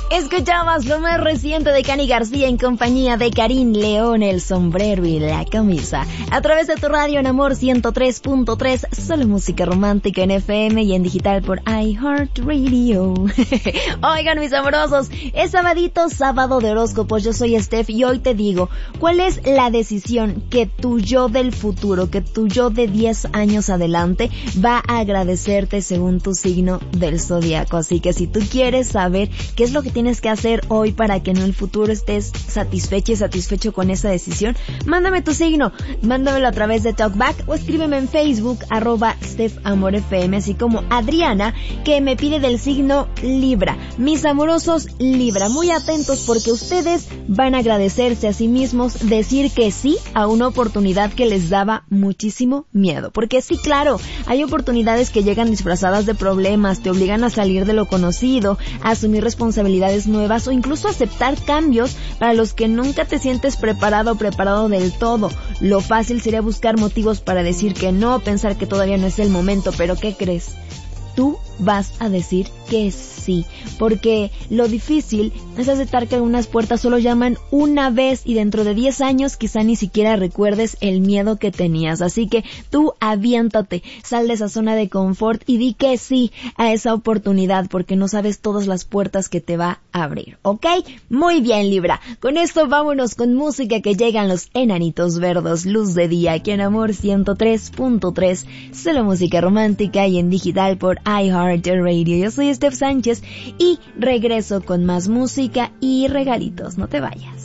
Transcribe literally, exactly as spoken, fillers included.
Escuchamos lo más reciente de Cani García en compañía de Karim León, el sombrero y la camisa. A través de tu radio en Amor ciento tres punto tres, solo música romántica en F M y en digital por iHeartRadio. Oigan, mis amorosos, es sabadito, sábado de horóscopos. Yo soy Steph y hoy te digo, ¿cuál es la decisión que tu yo del futuro, que tu yo de diez años adelante va a agradecerte según tu signo del zodiaco? Así que si tú quieres saber qué es lo que tienes que hacer hoy para que en el futuro estés satisfecho y satisfecho con esa decisión, mándame tu signo, mándamelo a través de Talkback o escríbeme en Facebook, arroba StephAmorFM, así como Adriana, que me pide del signo Libra. Mis amorosos Libra, muy atentos porque ustedes van a agradecerse a sí mismos, decir que sí a una oportunidad que les daba muchísimo miedo. Porque sí, claro, hay oportunidades que llegan disfrazadas de problemas, te obligan a salir de lo conocido, a asumir responsabilidades nuevas o incluso aceptar cambios para los que nunca te sientes preparado o preparado del todo. Lo fácil sería buscar motivos para decir que no, pensar que todavía no es el momento, pero ¿qué crees? Tú vas a decir que sí, porque lo difícil es aceptar que algunas puertas solo llaman una vez y dentro de diez años quizá ni siquiera recuerdes el miedo que tenías. Así que tú aviéntate, sal de esa zona de confort y di que sí a esa oportunidad porque no sabes todas las puertas que te va a abrir, ¿ok? Muy bien, Libra. Con esto vámonos con música que llegan los enanitos verdes, luz de día, aquí en Amor ciento tres punto tres, solo música romántica y en digital por iHeartRadio. Yo soy Steph Sánchez y regreso con más música y regalitos. No te vayas.